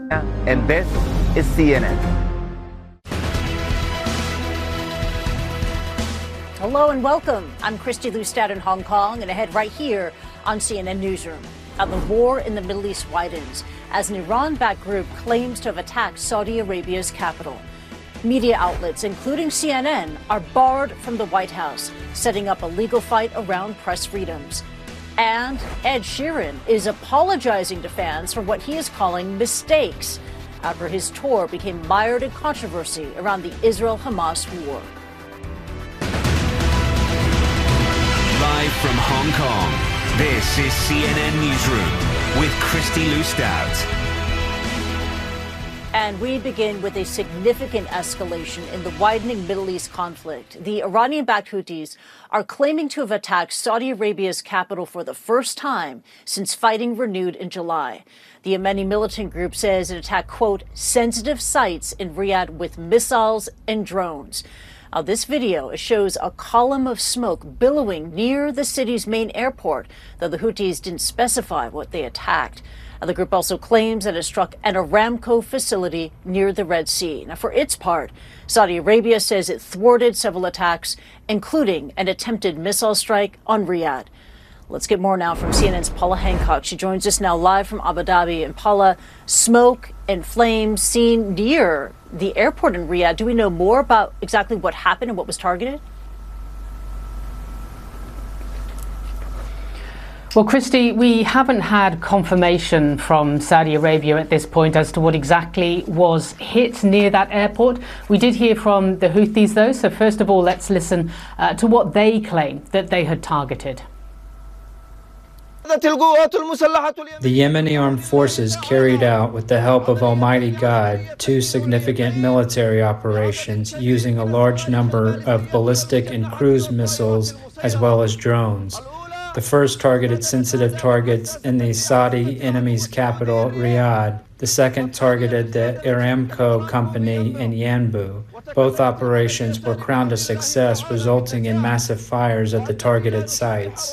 And this is CNN. Hello and welcome. I'm Christy Lustad in Hong Kong, and ahead right here on CNN Newsroom. Now, the war in the Middle East widens as an Iran-backed group claims to have attacked Saudi Arabia's capital. Media outlets, including CNN, are barred from the White House, setting up a legal fight around press freedoms. And Ed Sheeran is apologizing to fans for what he is calling mistakes after his tour became mired in controversy around the Israel-Hamas war. Live from Hong Kong, this is CNN Newsroom with Christy Lustad. And we begin with a significant escalation in the widening Middle East conflict. The Iranian-backed Houthis are claiming to have attacked Saudi Arabia's capital for the first time since fighting renewed in July. The Yemeni militant group says it attacked, quote, sensitive sites in Riyadh with missiles and drones. Now, this video shows a column of smoke billowing near the city's main airport, though the Houthis didn't specify what they attacked. The group also claims that it struck an Aramco facility near the Red Sea. Now, for its part, Saudi Arabia says it thwarted several attacks, including an attempted missile strike on Riyadh. Let's get more now from CNN's Paula Hancock. She joins us now live from Abu Dhabi. And Paula, smoke and flames seen near the airport in Riyadh. Do we know more about exactly what happened and what was targeted? Well, Christy, we haven't had confirmation from Saudi Arabia at this point as to what exactly was hit near that airport. We did hear from the Houthis, though. So first of all, let's listen to what they claim that they had targeted. The Yemeni armed forces carried out, with the help of Almighty God, 2 significant military operations using a large number of ballistic and cruise missiles as well as drones. The first targeted sensitive targets in the Saudi enemy's capital, Riyadh. The second targeted the Aramco company in Yanbu. Both operations were crowned a success, resulting in massive fires at the targeted sites.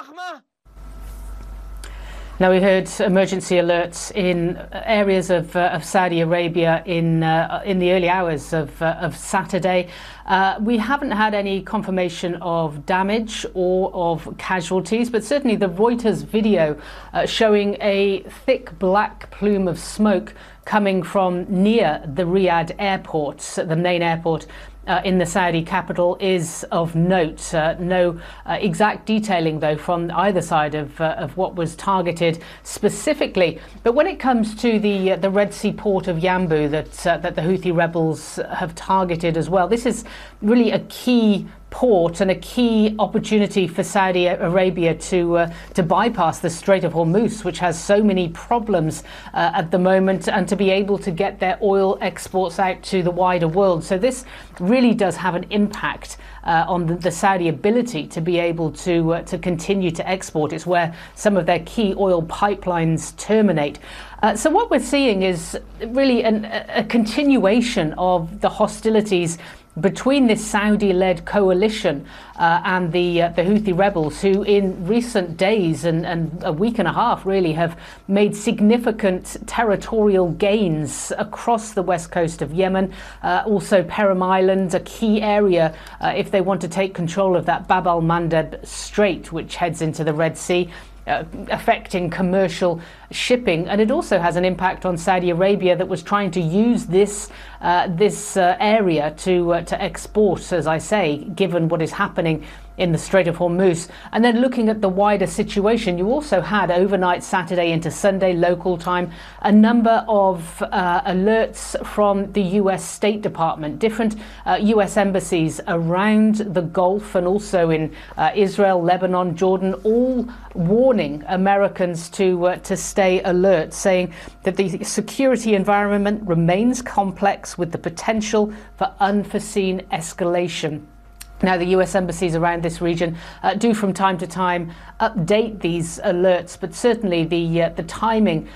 Now, we heard emergency alerts in areas of Saudi Arabia in the early hours of Saturday. We haven't had any confirmation of damage or of casualties, but certainly the Reuters video showing a thick black plume of smoke coming from near the Riyadh airport, the main airport in the Saudi capital, is of note. No exact detailing, though, from either side of what was targeted specifically. But when it comes to the Red Sea port of Yanbu that the Houthi rebels have targeted as well, this is really a key port and a key opportunity for Saudi Arabia to bypass the Strait of Hormuz, which has so many problems at the moment, and to be able to get their oil exports out to the wider world. So this really does have an impact on the Saudi ability to be able to continue to export. It's where some of their key oil pipelines terminate. So what we're seeing is really a continuation of the hostilities between this Saudi-led coalition and the Houthi rebels, who in recent days and a week and a half really have made significant territorial gains across the west coast of Yemen. Also Perim Island, a key area if they want to take control of that Bab al-Mandeb Strait, which heads into the Red Sea, affecting commercial shipping. And it also has an impact on Saudi Arabia, that was trying to use this area to export, as I say, given what is happening in the Strait of Hormuz. And then looking at the wider situation, you also had overnight Saturday into Sunday local time a number of alerts from the US State Department, different US embassies around the Gulf and also in Israel, Lebanon, Jordan, all warning Americans to stay alert, saying that the security environment remains complex with the potential for unforeseen escalation. Now, the US embassies around this region do from time to time update these alerts, but certainly the timing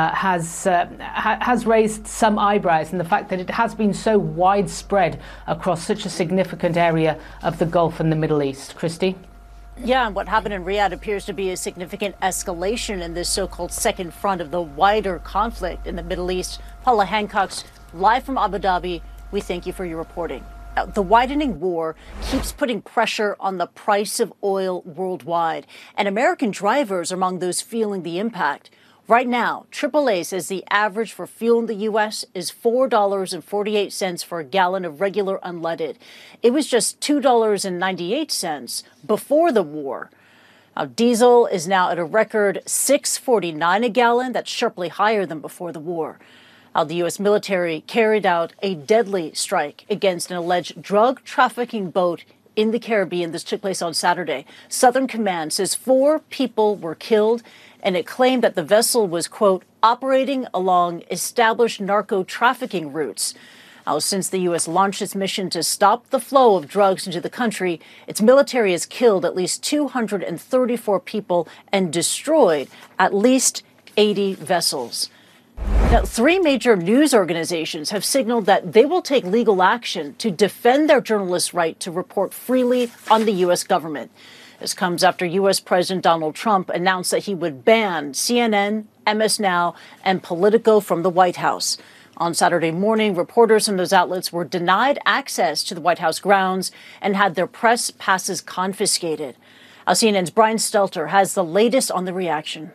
has raised some eyebrows, and the fact that it has been so widespread across such a significant area of the Gulf and the Middle East. Christy? Yeah, and what happened in Riyadh appears to be a significant escalation in this so-called second front of the wider conflict in the Middle East. Paula Hancock's live from Abu Dhabi. We thank you for your reporting. The widening war keeps putting pressure on the price of oil worldwide, and American drivers are among those feeling the impact. Right now, AAA says the average for fuel in the U.S. is $4.48 for a gallon of regular unleaded. It was just $2.98 before the war. Now, diesel is now at a record $6.49 a gallon. That's sharply higher than before the war. The U.S. military carried out a deadly strike against an alleged drug trafficking boat in the Caribbean. This took place on Saturday. Southern Command says 4 people were killed, and it claimed that the vessel was, quote, operating along established narco trafficking routes. Since the U.S. launched its mission to stop the flow of drugs into the country, its military has killed at least 234 people and destroyed at least 80 vessels. Now, 3 major news organizations have signaled that they will take legal action to defend their journalists' right to report freely on the U.S. government. This comes after U.S. President Donald Trump announced that he would ban CNN, MS Now, and Politico from the White House. On Saturday morning, reporters from those outlets were denied access to the White House grounds and had their press passes confiscated. CNN's Brian Stelter has the latest on the reaction.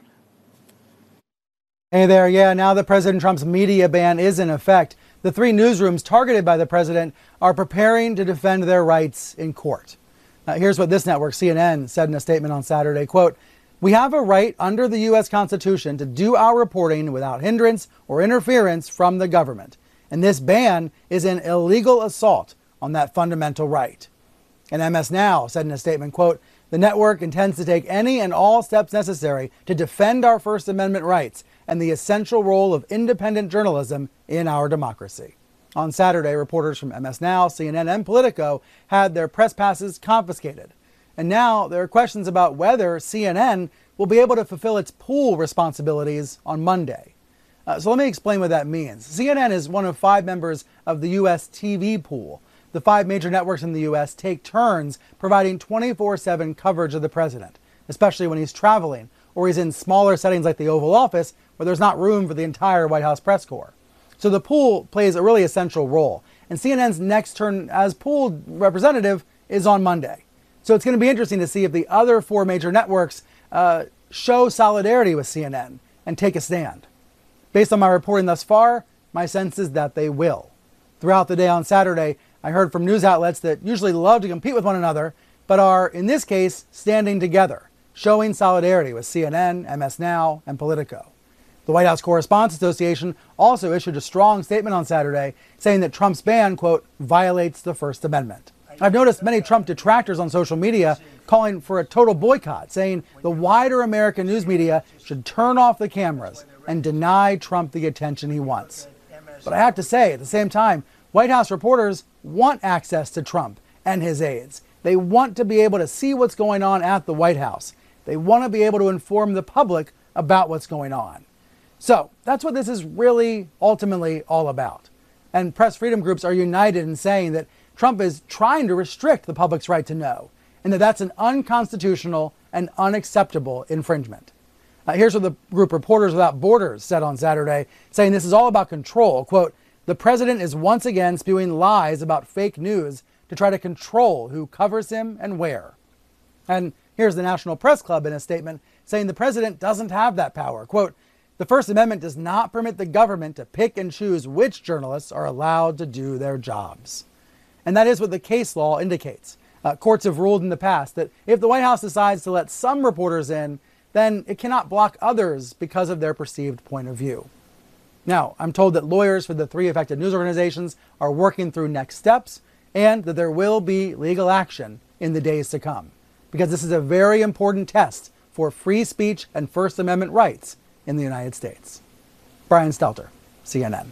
Hey there. Yeah, now that President Trump's media ban is in effect, the 3 newsrooms targeted by the president are preparing to defend their rights in court. Here's what this network, CNN, said in a statement on Saturday, quote, "We have a right under the U.S. Constitution to do our reporting without hindrance or interference from the government. And this ban is an illegal assault on that fundamental right." And MS Now said in a statement, quote, "The network intends to take any and all steps necessary to defend our First Amendment rights and the essential role of independent journalism in our democracy." On Saturday, reporters from MS Now, CNN, and Politico had their press passes confiscated. And now there are questions about whether CNN will be able to fulfill its pool responsibilities on Monday. So let me explain what that means. CNN is one of 5 members of the U.S. TV pool. The 5 major networks in the U.S. take turns providing 24/7 coverage of the president, especially when he's traveling or he's in smaller settings like the Oval Office where there's not room for the entire White House press corps. So the pool plays a really essential role. And CNN's next turn as pool representative is on Monday. So it's going to be interesting to see if the other 4 major networks show solidarity with CNN and take a stand. Based on my reporting thus far, my sense is that they will. Throughout the day on Saturday, I heard from news outlets that usually love to compete with one another, but are, in this case, standing together, showing solidarity with CNN, MS Now, and Politico. The White House Correspondents Association also issued a strong statement on Saturday saying that Trump's ban, quote, violates the First Amendment. I've noticed many Trump detractors on social media calling for a total boycott, saying the wider American news media should turn off the cameras and deny Trump the attention he wants. But I have to say, at the same time, White House reporters want access to Trump and his aides. They want to be able to see what's going on at the White House. They want to be able to inform the public about what's going on. So that's what this is really ultimately all about. And press freedom groups are united in saying that Trump is trying to restrict the public's right to know, and that that's an unconstitutional and unacceptable infringement. Here's what the group Reporters Without Borders said on Saturday, saying this is all about control. Quote, "The president is once again spewing lies about fake news to try to control who covers him and where." And here's the National Press Club in a statement saying the president doesn't have that power. Quote, "The First Amendment does not permit the government to pick and choose which journalists are allowed to do their jobs." And that is what the case law indicates. Courts have ruled in the past that if the White House decides to let some reporters in, then it cannot block others because of their perceived point of view. Now, I'm told that lawyers for the 3 affected news organizations are working through next steps and that there will be legal action in the days to come, because this is a very important test for free speech and First Amendment rights in the United States. Brian Stelter, CNN.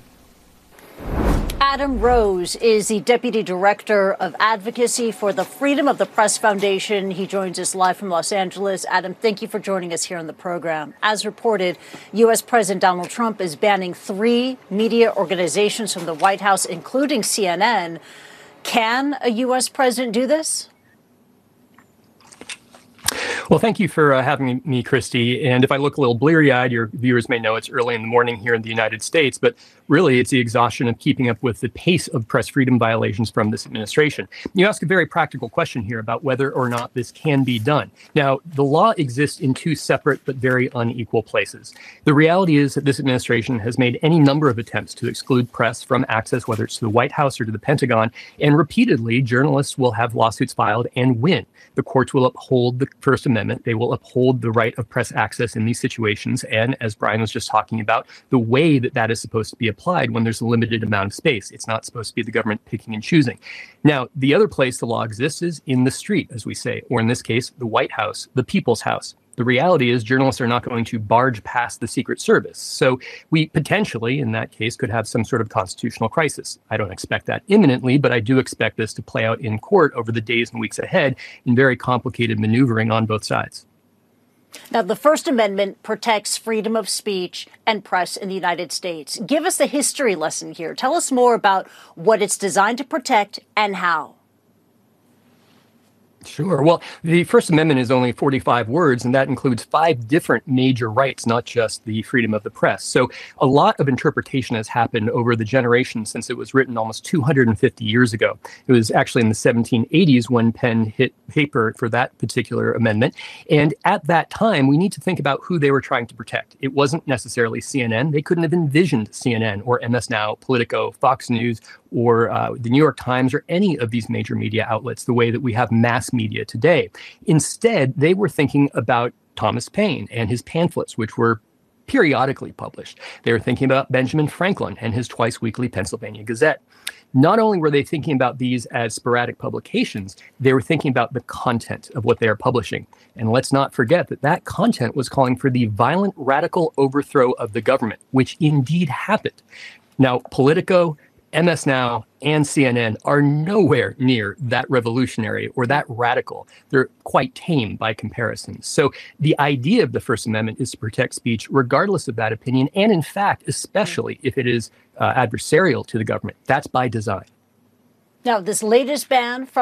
Adam Rose is the Deputy Director of Advocacy for the Freedom of the Press Foundation. He joins us live from Los Angeles. Adam, thank you for joining us here on the program. As reported, U.S. President Donald Trump is banning 3 media organizations from the White House, including CNN. Can a U.S. president do this? Well, thank you for having me, Christy. And if I look a little bleary-eyed, your viewers may know it's early in the morning here in the United States, but really it's the exhaustion of keeping up with the pace of press freedom violations from this administration. You ask a very practical question here about whether or not this can be done. Now, the law exists in two separate but very unequal places. The reality is that this administration has made any number of attempts to exclude press from access, whether it's to the White House or to the Pentagon, and repeatedly journalists will have lawsuits filed and win. The courts will uphold the First Amendment. They will uphold the right of press access in these situations. And as Brian was just talking about, the way that that is supposed to be applied when there's a limited amount of space. It's not supposed to be the government picking and choosing. Now, the other place the law exists is in the street, as we say, or in this case, the White House, the people's house. The reality is journalists are not going to barge past the Secret Service. So we potentially, in that case, could have some sort of constitutional crisis. I don't expect that imminently, but I do expect this to play out in court over the days and weeks ahead in very complicated maneuvering on both sides. Now, the First Amendment protects freedom of speech and press in the United States. Give us a history lesson here. Tell us more about what it's designed to protect and how. Sure. Well, the First Amendment is only 45 words, and that includes 5 different major rights, not just the freedom of the press. So a lot of interpretation has happened over the generations since it was written almost 250 years ago. It was actually in the 1780s when pen hit paper for that particular amendment. And at that time, we need to think about who they were trying to protect. It wasn't necessarily CNN. They couldn't have envisioned CNN or MS Now, Politico, Fox News, or the New York Times, or any of these major media outlets the way that we have mass media today. Instead, they were thinking about Thomas Paine and his pamphlets, which were periodically published. They were thinking about Benjamin Franklin and his twice-weekly Pennsylvania Gazette. Not only were they thinking about these as sporadic publications, they were thinking about the content of what they are publishing. And let's not forget that that content was calling for the violent, radical overthrow of the government, which indeed happened. Now, Politico, MS Now, and CNN are nowhere near that revolutionary or that radical. They're quite tame by comparison. So the idea of the First Amendment is to protect speech regardless of that opinion, and in fact, especially if it is adversarial to the government. That's by design. Now, this latest ban from